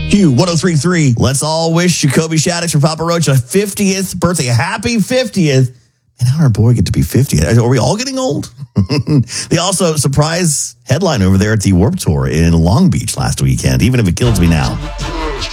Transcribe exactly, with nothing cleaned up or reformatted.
Q one oh three point three. Let's all wish Jacoby Shaddix from Papa Roach a fiftieth birthday. Happy fiftieth. And how did our boy get to be fifty? Are we all getting old? They also surprise headline over there at the Warped Tour in Long Beach last weekend, even if it kills me now.